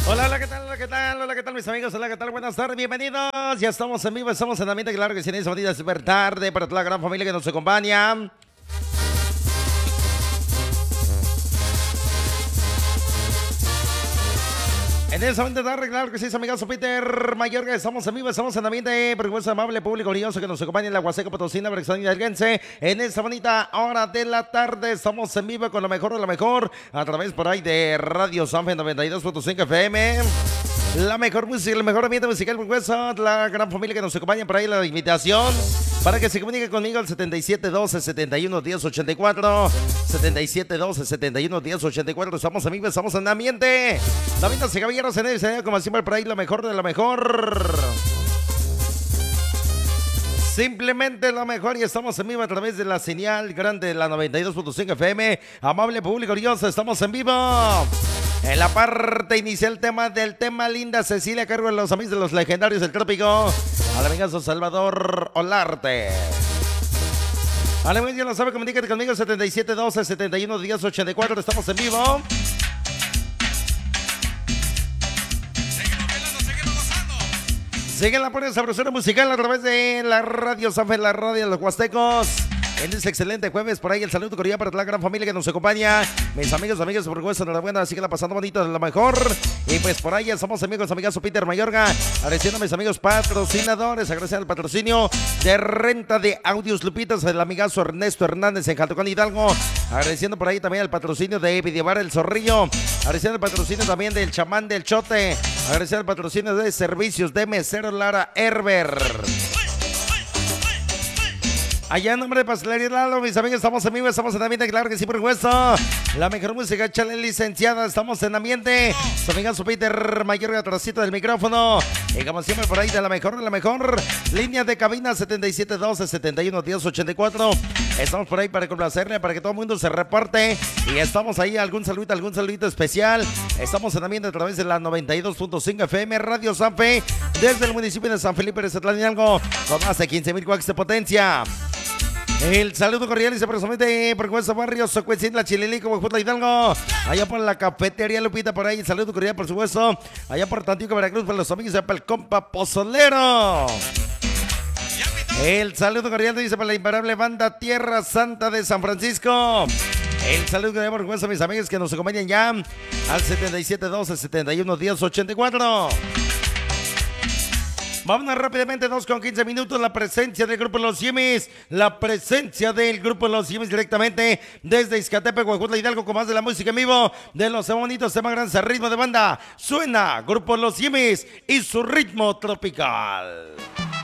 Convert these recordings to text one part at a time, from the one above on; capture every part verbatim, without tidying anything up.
Hola, hola, ¿qué tal? Hola, ¿qué tal? Hola, ¿qué tal, mis amigos? Hola, ¿qué tal? Buenas tardes, bienvenidos. Ya estamos en vivo, estamos en ambiente, claro que sí, en esa bonita super tarde para toda la gran familia que nos acompaña. En esa bonita tarde, claro que sí, es amigazo Peter Mayorga, estamos en vivo, estamos en ambiente, por supuesto, amable público orgulloso que nos acompaña en la Huasteca Potosina, Brexón y Hidalguense. En esta bonita hora de la tarde, estamos en vivo con lo mejor de lo mejor, a través por ahí de Radio Sanfe noventa y dos punto cinco F M. La mejor música, el mejor ambiente musical, por supuesto, la gran familia que nos acompaña por ahí, la invitación para que se comunique conmigo al setenta y siete doce, setenta y uno diez ochenta y cuatro, setenta y siete doce, setenta y uno diez ochenta y cuatro. Estamos en vivo, estamos en ambiente. Damas y caballeros, en el escenario, como siempre, por ahí lo mejor de lo mejor. Simplemente lo mejor, y estamos en vivo a través de la señal grande de la noventa y dos punto cinco F M. Amable público orgulloso, estamos en vivo. En la parte inicial, tema del tema Linda Cecilia, a cargo de los amigos de los legendarios del trópico. Al amigazo Salvador Olarte. Al ya lo sabe, comunícate conmigo, setenta y siete doce, setenta y uno diez ochenta y cuatro. Estamos en vivo. Sigue la pura sabrosura musical a través de la Radio Sanfe, la radio de los Huastecos. En este excelente jueves, por ahí el saludo cordial para toda la gran familia que nos acompaña. Mis amigos, amigas, por supuesto, enhorabuena, sigue la pasando bonito, de lo mejor. Y pues por ahí somos amigos, amigazo Peter Mayorga. Agradeciendo a mis amigos patrocinadores, agradeciendo al patrocinio de Renta de Audios Lupitas, el amigazo Ernesto Hernández en Jaltocán, Hidalgo. Agradeciendo por ahí también al patrocinio de Videobar El Zorrillo. Agradeciendo el patrocinio también del Chamán del Chote. Agradeciendo el patrocinio de Servicios de Mesero Lara Herber. Allá en nombre de Pastelería Lalo, mis amigos, estamos en vivo, estamos en ambiente, claro que sí, por supuesto. La mejor música, chale licenciada, estamos en ambiente. Su amigazo Peter Mayorga, atrásito del micrófono. Y como siempre, por ahí de la mejor, de la mejor. Línea de cabina setenta y siete doce, setenta y uno diez ochenta y cuatro. Estamos por ahí para complacerle, para que todo el mundo se reporte. Y estamos ahí, algún saludito, algún saludito especial. Estamos en ambiente a través de la noventa y dos punto cinco F M, Radio Sanfe, desde el municipio de San Felipe de Zatlán Hidalgo, con más de quince mil watts de potencia. El saludo cordial y se presumite por supuesto barrio Socuencín, la Chililico, Huejutla, Hidalgo. Allá por la cafetería Lupita, por ahí. El saludo cordial, por supuesto. Allá por Tantico, Veracruz, por los amigos de el compa Pozolero. El saludo cordial dice para la imparable banda Tierra Santa de San Francisco. El saludo cordial, por supuesto, a mis amigos que nos acompañan ya al setenta y siete doce, setenta y uno diez ochenta y cuatro. Vámonos rápidamente, dos con quince minutos, la presencia del Grupo Los Yimis, la presencia del Grupo Los Yimis directamente desde Izcatepec, Huejutla, Hidalgo, con más de la música en vivo, de los bonitos temas grandes a ritmo de banda. Suena Grupo Los Yimis y su ritmo tropical.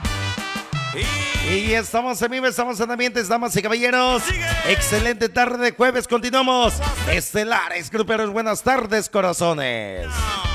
Y estamos en vivo, estamos en ambientes, damas y caballeros. Excelente tarde de jueves, continuamos. Estelares, gruperos, buenas tardes, corazones.